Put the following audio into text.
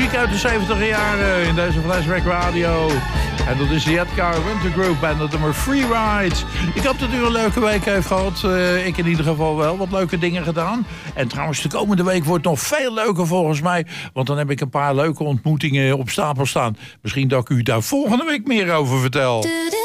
muziek uit de 70 jaren in deze Flashback Radio. En dat is de Edgar Winter Group en dat nummer Free Ride. Ik hoop dat u een leuke week heeft gehad. Ik in ieder geval wel wat leuke dingen gedaan. En trouwens, de komende week wordt nog veel leuker volgens mij. Want dan heb ik een paar leuke ontmoetingen op stapel staan. Misschien dat ik u daar volgende week meer over vertel.